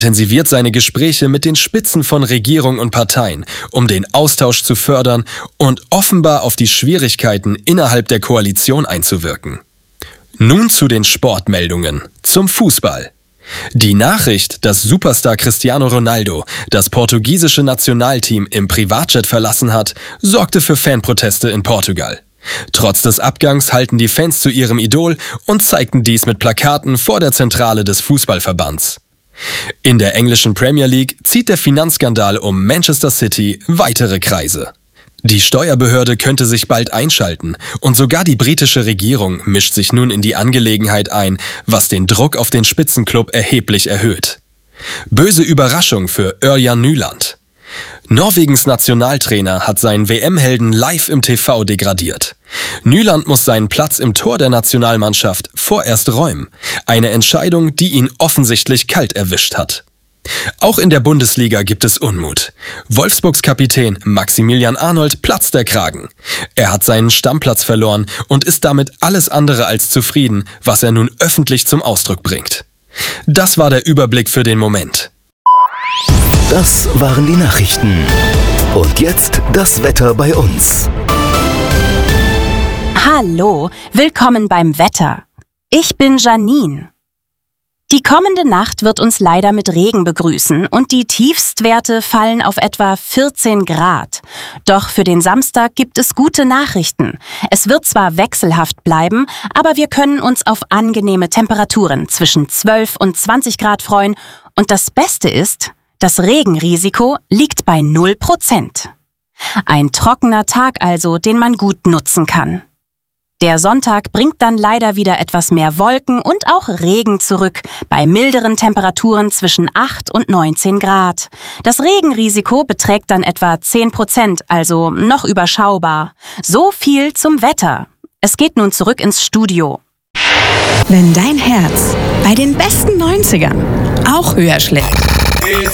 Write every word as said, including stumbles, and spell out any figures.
intensiviert seine Gespräche mit den Spitzen von Regierung und Parteien, um den Austausch zu fördern und offenbar auf die Schwierigkeiten innerhalb der Koalition einzuwirken. Nun zu den Sportmeldungen, zum Fußball. Die Nachricht, dass Superstar Cristiano Ronaldo das portugiesische Nationalteam im Privatjet verlassen hat, sorgte für Fanproteste in Portugal. Trotz des Abgangs halten die Fans zu ihrem Idol und zeigten dies mit Plakaten vor der Zentrale des Fußballverbands. In der englischen Premier League zieht der Finanzskandal um Manchester City weitere Kreise. Die Steuerbehörde könnte sich bald einschalten und sogar die britische Regierung mischt sich nun in die Angelegenheit ein, was den Druck auf den Spitzenklub erheblich erhöht. Böse Überraschung für Ørjan Nyland. Norwegens Nationaltrainer hat seinen W M-Helden live im T V degradiert. Nyland muss seinen Platz im Tor der Nationalmannschaft vorerst räumen. Eine Entscheidung, die ihn offensichtlich kalt erwischt hat. Auch in der Bundesliga gibt es Unmut. Wolfsburgs Kapitän Maximilian Arnold platzt der Kragen. Er hat seinen Stammplatz verloren und ist damit alles andere als zufrieden, was er nun öffentlich zum Ausdruck bringt. Das war der Überblick für den Moment. Das waren die Nachrichten. Und jetzt das Wetter bei uns. Hallo, willkommen beim Wetter. Ich bin Janine. Die kommende Nacht wird uns leider mit Regen begrüßen und die Tiefstwerte fallen auf etwa vierzehn Grad. Doch für den Samstag gibt es gute Nachrichten. Es wird zwar wechselhaft bleiben, aber wir können uns auf angenehme Temperaturen zwischen zwölf und zwanzig Grad freuen. Und das Beste ist, das Regenrisiko liegt bei null Prozent. Ein trockener Tag also, den man gut nutzen kann. Der Sonntag bringt dann leider wieder etwas mehr Wolken und auch Regen zurück, bei milderen Temperaturen zwischen acht und neunzehn Grad. Das Regenrisiko beträgt dann etwa zehn Prozent, also noch überschaubar. So viel zum Wetter. Es geht nun zurück ins Studio. Wenn dein Herz bei den besten neunzigern auch höher schlägt